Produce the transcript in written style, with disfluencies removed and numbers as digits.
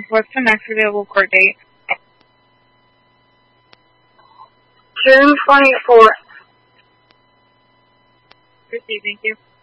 What's the next available court date? June 24th. Proceed, thank you.